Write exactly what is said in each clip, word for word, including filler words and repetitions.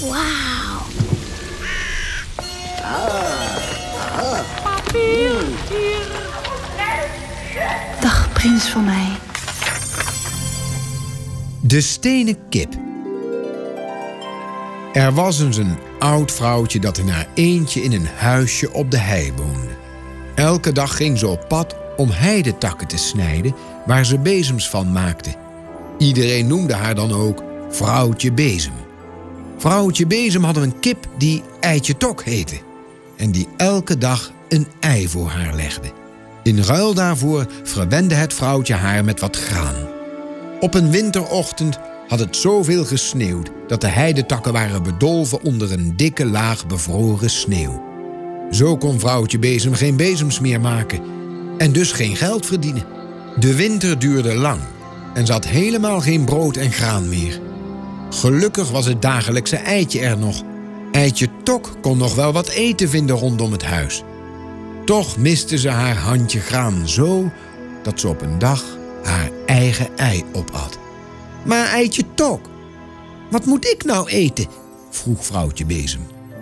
Wauw. Dag, prins van mij. De stenen kip. Er was eens een oud vrouwtje dat in haar eentje in een huisje op de hei woonde. Elke dag ging ze op pad om heidetakken te snijden waar ze bezems van maakte. Iedereen noemde haar dan ook Vrouwtje Bezem. Vrouwtje Bezem had een kip die Eitje Tok heette en die elke dag een ei voor haar legde. In ruil daarvoor verwende het vrouwtje haar met wat graan. Op een winterochtend had het zoveel gesneeuwd dat de heidetakken waren bedolven onder een dikke laag bevroren sneeuw. Zo kon vrouwtje Bezem geen bezems meer maken en dus geen geld verdienen. De winter duurde lang en ze had helemaal geen brood en graan meer. Gelukkig was het dagelijkse eitje er nog. Eitje Tok kon nog wel wat eten vinden rondom het huis. Toch miste ze haar handje graan zo dat ze op een dag haar eigen ei opat. Maar Eitje Tok, wat moet ik nou eten? Vroeg vrouwtje Bezem.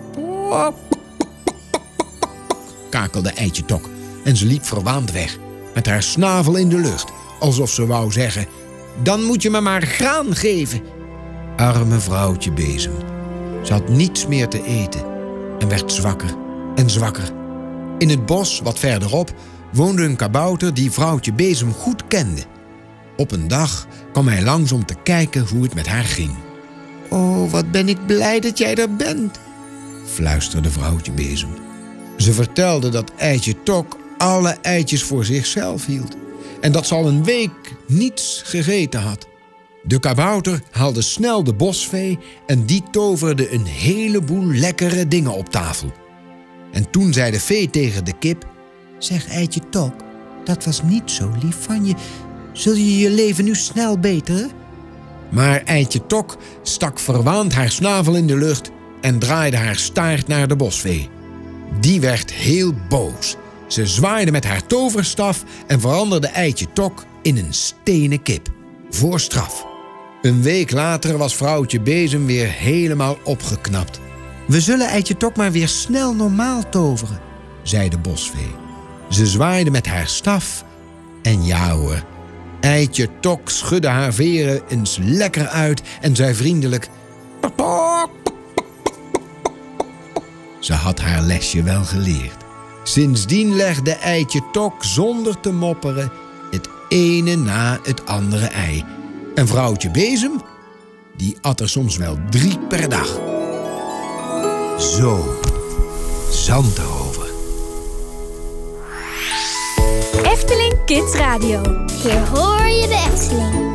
Kakelde Eitje Tok en ze liep verwaand weg, met haar snavel in de lucht, alsof ze wou zeggen: dan moet je me maar graan geven. Arme vrouwtje Bezem. Ze had niets meer te eten en werd zwakker en zwakker. In het bos, wat verderop, woonde een kabouter die vrouwtje Bezem goed kende. Op een dag kwam hij langs om te kijken hoe het met haar ging. Oh, wat ben ik blij dat jij er bent, fluisterde vrouwtje Bezem. Ze vertelde dat Eitje Tok alle eitjes voor zichzelf hield en dat ze al een week niets gegeten had. De kabouter haalde snel de bosvee en die toverde een heleboel lekkere dingen op tafel. En toen zei de vee tegen de kip: zeg Eitje Tok, dat was niet zo lief van je. Zul je je leven nu snel beteren? Maar Eitje Tok stak verwaand haar snavel in de lucht en draaide haar staart naar de bosvee. Die werd heel boos. Ze zwaaide met haar toverstaf en veranderde Eitje Tok in een stenen kip. Voor straf. Een week later was vrouwtje Bezem weer helemaal opgeknapt. We zullen Eitje Tok maar weer snel normaal toveren, zei de bosvee. Ze zwaaide met haar staf en ja hoor, Eitje Tok schudde haar veren eens lekker uit en zei vriendelijk: ze had haar lesje wel geleerd. Sindsdien legde Eitje Tok zonder te mopperen het ene na het andere ei. En vrouwtje Bezem, die at er soms wel drie per dag. Zo, zand erover. Efteling Kids Radio. Hier hoor je de Efteling.